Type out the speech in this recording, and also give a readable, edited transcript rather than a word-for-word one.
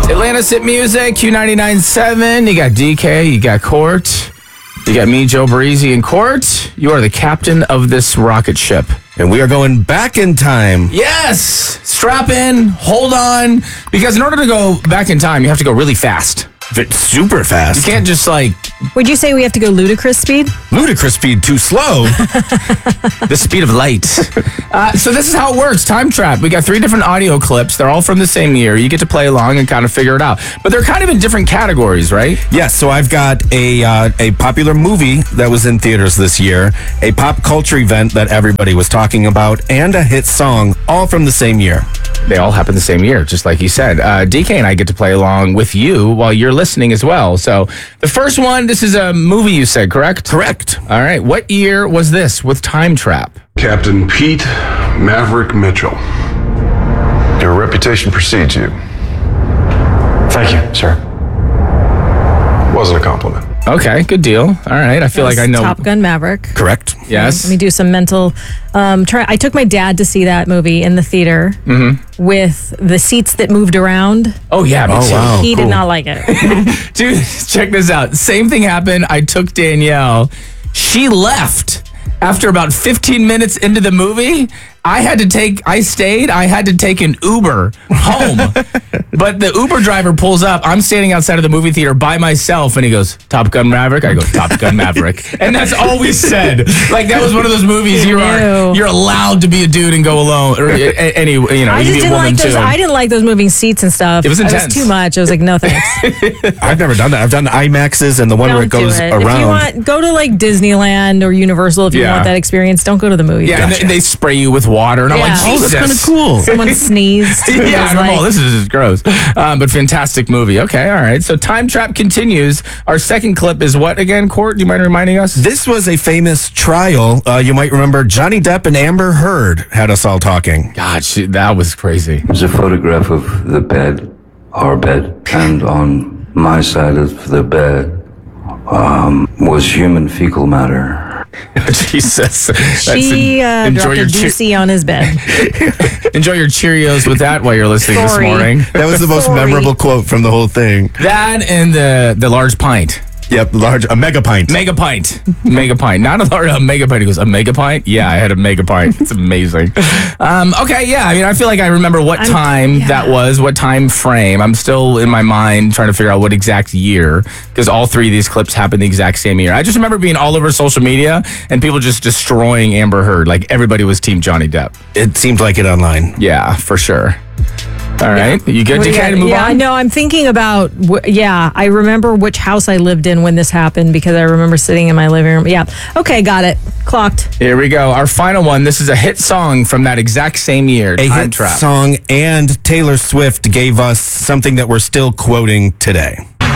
Atlantis Hit Music, Q99.7. You got DK, you got Court. You got me, Joe Breezy, and Court. You are the captain of this rocket ship. And we are going back in time. Yes! Strap in, hold on. Because in order to go back in time, you have to go really fast. Super fast. You can't just Would you say we have to go ludicrous speed? Ludicrous speed, too slow. the speed of light. So this is how it works. Time Trap. We got 3 different audio clips. They're all from the same year. You get to play along and kind of figure it out. But they're kind of in different categories, right? Yes, so I've got a popular movie that was in theaters this year, a pop culture event that everybody was talking about, and a hit song, all from the same year. They all happen the same year, just like you said. DK and I get to play along with you while you're listening as well. So the first one, this is a movie you said, correct? Correct. All right. What year was this with Time Trap? Captain Pete Maverick Mitchell. Your reputation precedes you. Thank you, sir. Wasn't a compliment. Okay, good deal. All right. I feel like I know. Top Gun Maverick. Correct. Yes. Let me do some mental. I took my dad to see that movie in the theater with the seats that moved around. Oh, yeah. Me too. Wow. He cool. did not like it. Dude, check this out. Same thing happened. I took Danielle. She left after about 15 minutes into the movie. I had to take an Uber home. But the Uber driver pulls up. I'm standing outside of the movie theater by myself, and he goes, Top Gun Maverick? I go, Top Gun Maverick. And that's all we said. Like, that was one of those movies you're allowed to be a dude and go alone. Or any, you know, I you just be a didn't woman like those. too. I didn't like those moving seats and stuff. It was intense. It was too much. I was like, no thanks. I've never done that. I've done IMAXs and the one where it Don't do goes it. around. If you go to like Disneyland or Universal if you Yeah. want that experience. Don't go to the movie. Yeah, Gotcha. and they spray you with water. And I'm Yeah. like, Oh, Jesus. That's kind of cool. Someone sneezed. Yeah, It was I'm like- all, this is just gross. But fantastic movie. Okay, all right. So Time Trap continues. Our second clip is what again, Court? Do you mind reminding us? This was a famous trial. You might remember Johnny Depp and Amber Heard had us all talking. God, that was crazy. There's a photograph of the bed, our bed, and on my side of the bed was human fecal matter. Jesus. She dropped a doozy on his bed. Enjoy your Cheerios with that while you're listening this Sorry. morning. That was the most Sorry. memorable quote from the whole thing. That and the large pint. Yep, a mega pint. Mega pint. Mega pint. Not a mega pint. He goes, a mega pint? Yeah, I had a mega pint. It's amazing. Okay, yeah. I mean, I feel like I remember what time that was, what time frame. I'm still in my mind trying to figure out what exact year, because all 3 of these clips happened the exact same year. I just remember being all over social media and people just destroying Amber Heard. Like, everybody was Team Johnny Depp. It seemed like it online. Yeah, for sure. All right. You good, DK, to move yeah, on? no, I'm thinking about, I remember which house I lived in when this happened because I remember sitting in my living room. Yeah. Okay, got it. Clocked. Here we go. Our final one. This is a hit song from that exact same year. A Time hit Trap. song, and Taylor Swift gave us something that we're still quoting today.